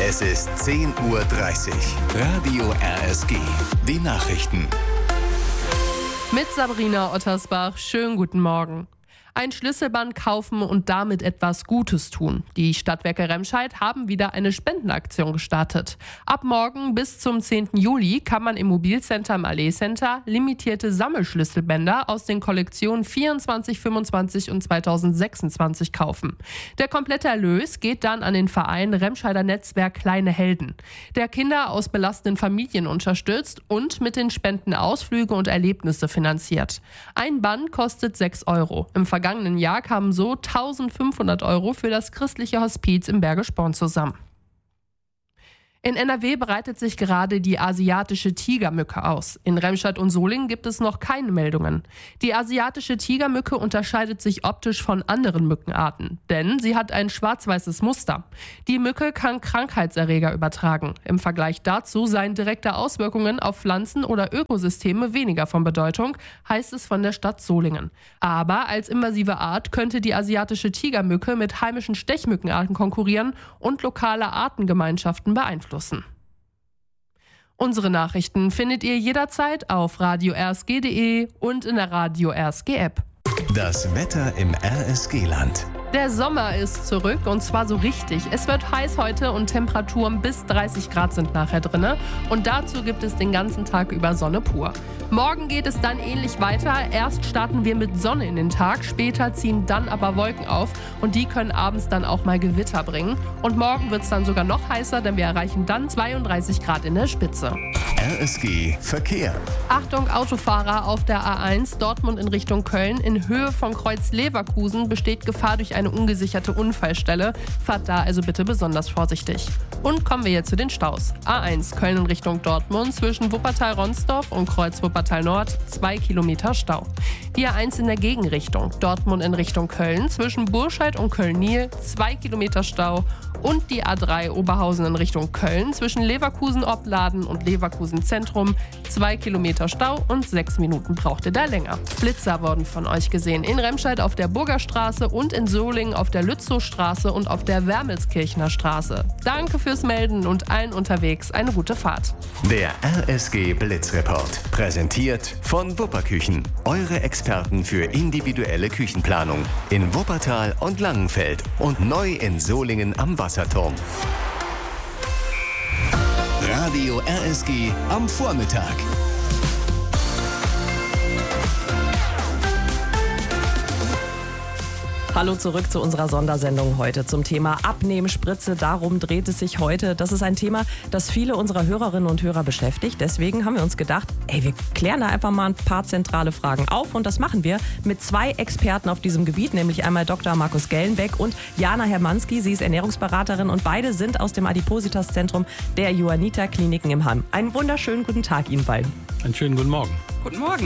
Es ist 10:30 Uhr. Radio RSG. Die Nachrichten. Mit Sabrina Ottersbach. Schönen guten Morgen. Ein Schlüsselband kaufen und damit etwas Gutes tun. Die Stadtwerke Remscheid haben wieder eine Spendenaktion gestartet. Ab morgen bis zum 10. Juli kann man im Mobilcenter im Allee Center limitierte Sammelschlüsselbänder aus den Kollektionen 24, 25 und 2026 kaufen. Der komplette Erlös geht dann an den Verein Remscheider Netzwerk Kleine Helden, der Kinder aus belasteten Familien unterstützt und mit den Spenden Ausflüge und Erlebnisse finanziert. Ein Band kostet 6 Euro. Im vergangenen Jahr kamen so 1.500 Euro für das christliche Hospiz im Bergisch Born zusammen. In NRW breitet sich gerade die asiatische Tigermücke aus. In Remscheid und Solingen gibt es noch keine Meldungen. Die asiatische Tigermücke unterscheidet sich optisch von anderen Mückenarten, denn sie hat ein schwarz-weißes Muster. Die Mücke kann Krankheitserreger übertragen. Im Vergleich dazu seien direkte Auswirkungen auf Pflanzen oder Ökosysteme weniger von Bedeutung, heißt es von der Stadt Solingen. Aber als invasive Art könnte die asiatische Tigermücke mit heimischen Stechmückenarten konkurrieren und lokale Artengemeinschaften beeinflussen. Unsere Nachrichten findet ihr jederzeit auf radio-rsg.de und in der Radio RSG App. Das Wetter im RSG-Land. Der Sommer ist zurück und zwar so richtig. Es wird heiß heute und Temperaturen bis 30 Grad sind nachher drin. Und dazu gibt es den ganzen Tag über Sonne pur. Morgen geht es dann ähnlich weiter. Erst starten wir mit Sonne in den Tag, später ziehen dann aber Wolken auf und die können abends dann auch mal Gewitter bringen. Und morgen wird es dann sogar noch heißer, denn wir erreichen dann 32 Grad in der Spitze. RSG Verkehr. Achtung Autofahrer auf der A1 Dortmund in Richtung Köln. In Höhe von Kreuz Leverkusen besteht Gefahr durch eine ungesicherte Unfallstelle. Fahrt da also bitte besonders vorsichtig. Und kommen wir jetzt zu den Staus. A1 Köln in Richtung Dortmund zwischen Wuppertal-Ronsdorf und Kreuz Wuppertal-Nord 2 Kilometer Stau. Die A1 in der Gegenrichtung Dortmund in Richtung Köln zwischen Burscheid und Köln-Niel 2 Kilometer Stau. Und die A3 Oberhausen in Richtung Köln zwischen Leverkusen-Opladen und Leverkusen-Zentrum 2 Kilometer Stau und 6 Minuten braucht ihr da länger. Blitzer wurden von euch gesehen in Remscheid auf der Burgerstraße und in Solingen auf der Lützowstraße und auf der Wermelskirchener Straße. Danke fürs Melden und allen unterwegs eine gute Fahrt. Der RSG Blitzreport. Präsentiert von Wupperküchen. Eure Experten für individuelle Küchenplanung. In Wuppertal und Langenfeld und neu in Solingen am Wasserturm. Radio RSG am Vormittag. Hallo zurück zu unserer Sondersendung heute zum Thema Abnehmspritze. Darum dreht es sich heute. Das ist ein Thema, das viele unserer Hörerinnen und Hörer beschäftigt. Deswegen haben wir uns gedacht, wir klären da einfach mal ein paar zentrale Fragen auf. Und das machen wir mit 2 Experten auf diesem Gebiet, nämlich einmal Dr. Markus Gellenbeck und Jana Hermanski. Sie ist Ernährungsberaterin und beide sind aus dem Adipositas-Zentrum der Johanniter Kliniken im Hamm. Einen wunderschönen guten Tag Ihnen beiden. Einen schönen guten Morgen. Guten Morgen.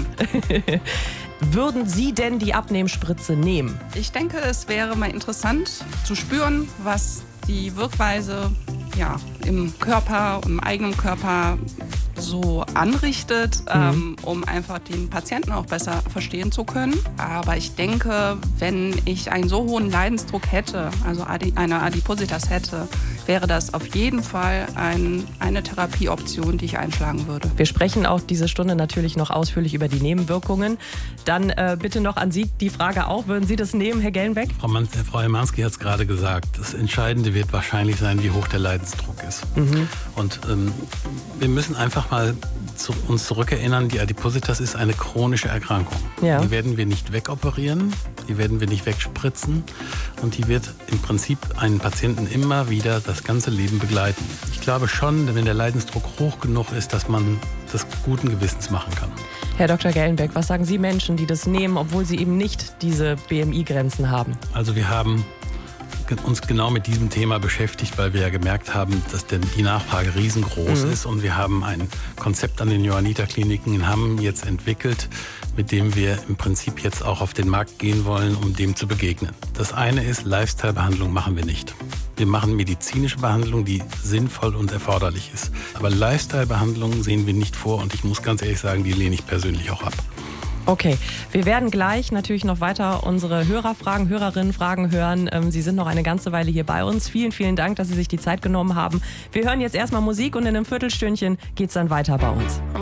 Würden Sie denn die Abnehmspritze nehmen? Ich denke, es wäre mal interessant zu spüren, was die Wirkweise im Körper, im eigenen Körper so anrichtet, um einfach den Patienten auch besser verstehen zu können. Aber ich denke, wenn ich einen so hohen Leidensdruck hätte, also eine Adipositas hätte, wäre das auf jeden Fall eine Therapieoption, die ich einschlagen würde. Wir sprechen auch diese Stunde natürlich noch ausführlich über die Nebenwirkungen. Dann bitte noch an Sie die Frage auch, würden Sie das nehmen, Herr Gellenbeck? Frau Hermanski hat es gerade gesagt, das Entscheidende wird wahrscheinlich sein, wie hoch der Leidensdruck ist. Und wir müssen einfach mal uns zurückerinnern, die Adipositas ist eine chronische Erkrankung. Ja. Die werden wir nicht wegoperieren, die werden wir nicht wegspritzen und die wird im Prinzip einen Patienten immer wieder das ganze Leben begleiten. Ich glaube schon, wenn der Leidensdruck hoch genug ist, dass man das guten Gewissens machen kann. Herr Dr. Gellenbeck, was sagen Sie Menschen, die das nehmen, obwohl sie eben nicht diese BMI-Grenzen haben? Also wir haben uns genau mit diesem Thema beschäftigt, weil wir ja gemerkt haben, dass die Nachfrage riesengroß ist und wir haben ein Konzept an den Johanniter Kliniken in Hamm jetzt entwickelt, mit dem wir im Prinzip jetzt auch auf den Markt gehen wollen, um dem zu begegnen. Das eine ist, Lifestyle-Behandlung machen wir nicht. Wir machen medizinische Behandlung, die sinnvoll und erforderlich ist. Aber Lifestyle-Behandlung sehen wir nicht vor und ich muss ganz ehrlich sagen, die lehne ich persönlich auch ab. Okay, wir werden gleich natürlich noch weiter unsere Hörerinnenfragen hören. Sie sind noch eine ganze Weile hier bei uns. Vielen, vielen Dank, dass Sie sich die Zeit genommen haben. Wir hören jetzt erstmal Musik und in einem Viertelstündchen geht's dann weiter bei uns.